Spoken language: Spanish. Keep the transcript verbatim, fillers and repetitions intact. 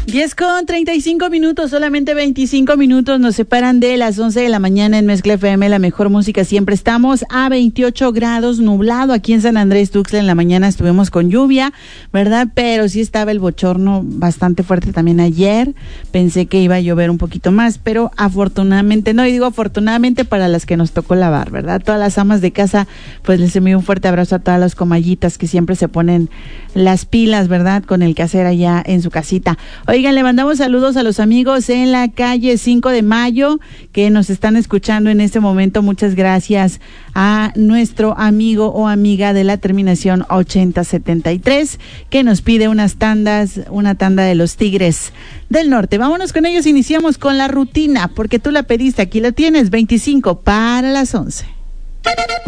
diez con treinta y cinco minutos, solamente veinticinco minutos nos separan de las once de la mañana en Mezcla F M, la mejor música siempre. Estamos a veintiocho grados, nublado aquí en San Andrés Tuxtla. En la mañana estuvimos con lluvia, ¿verdad? Pero sí estaba el bochorno bastante fuerte también ayer. Pensé que iba a llover un poquito más, pero afortunadamente no. Y digo afortunadamente para las que nos tocó lavar, ¿verdad? Todas las amas de casa, pues les envío un fuerte abrazo a todas las comallitas que siempre se ponen las pilas, ¿verdad? Con el quehacer allá en su casita. Oigan, le mandamos saludos a los amigos en la calle cinco de mayo que nos están escuchando en este momento. Muchas gracias a nuestro amigo o amiga de la terminación ochenta setenta y tres que nos pide unas tandas, una tanda de los Tigres del Norte. Vámonos con ellos, iniciamos con la rutina, porque tú la pediste, aquí la tienes, veinticinco para las once.